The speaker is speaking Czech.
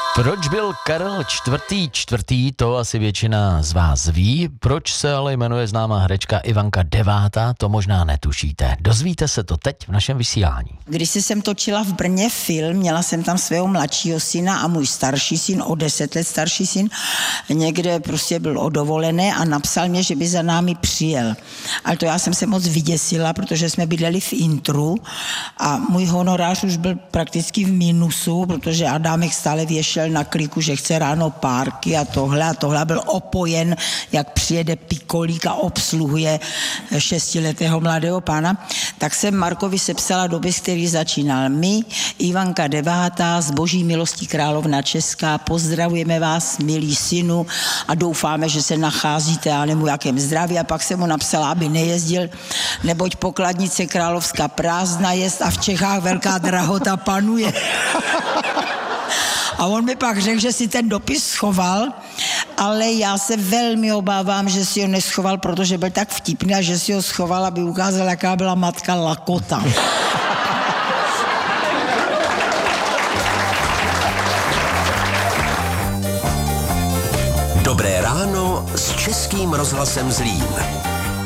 Proč byl Karel čtvrtý, to asi většina z vás ví. Proč se ale jmenuje známá herečka Ivanka Devátá, to možná netušíte. Dozvíte se to teď v našem vysílání. Když jsem točila v Brně film, měla jsem tam svého mladšího syna a můj starší syn, o 10 let starší syn, někde prostě byl odovolený a napsal mě, že by za námi přijel. Ale to já jsem se moc vyděsila, protože jsme bydleli v intru a můj honorář už byl prakticky v minusu, protože Adámek stále věšel na kliku, že chce ráno párky a tohle byl opojen, jak přijede pikolík a obsluhuje 6letého mladého pána, tak jsem Markovi sepsala dopis, který začínal: my, Ivanka Devátá, z boží milostí královna Česká, pozdravujeme vás, milý synu, a doufáme, že se nacházíte a nebo jakém zdraví. A pak jsem mu napsala, aby nejezdil, neboť pokladnice královská prázdna jest a v Čechách velká drahota panuje. A on mi pak řekl, že si ten dopis schoval, ale já se velmi obávám, že si ho neschoval, protože byl tak vtipný a že si ho schoval, aby ukázal, jaká byla matka lakota. Dobré ráno s Českým rozhlasem Zlín.